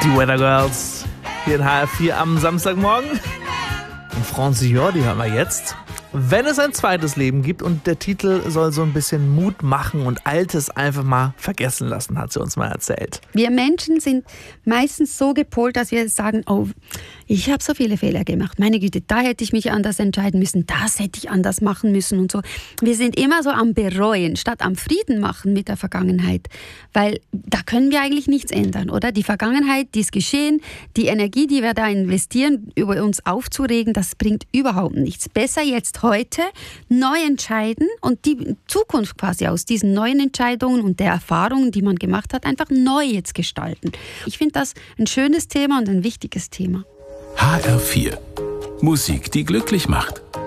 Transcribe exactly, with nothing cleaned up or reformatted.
Die Weather Girls hier in H R vier am Samstagmorgen. Und Francillon, die hören wir jetzt. Wenn es ein zweites Leben gibt, und der Titel soll so ein bisschen Mut machen und Altes einfach mal vergessen lassen, hat sie uns mal erzählt. Wir Menschen sind meistens so gepolt, dass wir sagen, oh, ich habe so viele Fehler gemacht. Meine Güte, da hätte ich mich anders entscheiden müssen, das hätte ich anders machen müssen und so. Wir sind immer so am Bereuen, statt am Frieden machen mit der Vergangenheit. Weil da können wir eigentlich nichts ändern, oder? Die Vergangenheit, die ist geschehen, die Energie, die wir da investieren, über uns aufzuregen, das bringt überhaupt nichts. Besser jetzt heute neu entscheiden und die Zukunft quasi aus diesen neuen Entscheidungen und der Erfahrungen, die man gemacht hat, einfach neu jetzt gestalten. Ich finde das ein schönes Thema und ein wichtiges Thema. H R vier. Musik, die glücklich macht.